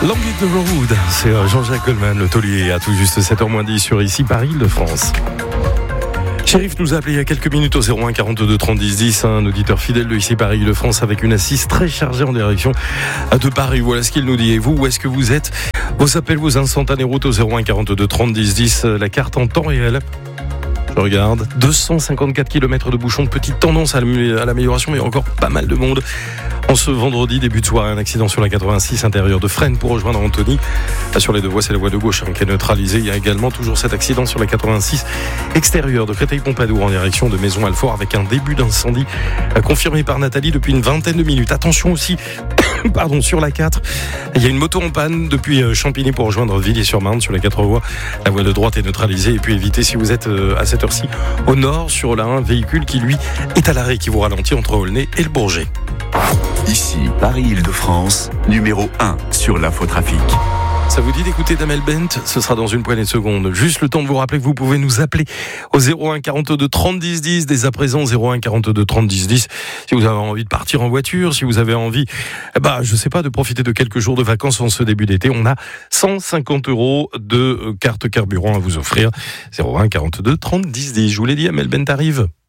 Long Hit the Road, c'est Jean-Jacques Goldman, le taulier, à tout juste 7h10 sur ici Paris-Île-de-France. Chérif nous a appelé il y a quelques minutes au 01 42 30 10 10, un auditeur fidèle de ici Paris-Île-de-France avec une assise très chargée en direction de Paris. Voilà ce qu'il nous dit. Et vous, où est-ce que vous êtes? Vos appels, vos instantanés routes au 01 42 30 10 10, la carte en temps réel. Je regarde, 254 km de bouchons, petite tendance à l'amélioration, mais encore pas mal de monde. En ce vendredi, début de soirée, un accident sur la 86 intérieure de Fresnes pour rejoindre Antony. Sur les deux voies, c'est la voie de gauche qui est neutralisée. Il y a également toujours cet accident sur la 86 extérieure de Créteil-Pompadour en direction de Maison-Alfort avec un début d'incendie confirmé par Nathalie depuis une vingtaine de minutes. Attention aussi, sur la 4, il y a une moto en panne depuis Champigny pour rejoindre Villiers-sur-Marne sur la 4 voies. La voie de droite est neutralisée et puis évitez si vous êtes à cette heure-ci au nord sur la 1, véhicule qui lui est à l'arrêt qui vous ralentit entre Aulnay et le Bourget. Ici, Paris-Île-de-France, numéro 1 sur l'infotrafic. Ça vous dit d'écouter Damel Bent? Ce sera dans une poignée de secondes. Juste le temps de vous rappeler que vous pouvez nous appeler au 01 42 30 10 10. Dès à présent, 01 42 30 10 10. Si vous avez envie de partir en voiture, si vous avez envie, de profiter de quelques jours de vacances en ce début d'été, on a 150 € de carte carburant à vous offrir. 01 42 30 10 10. Je vous l'ai dit, Damel Bent arrive.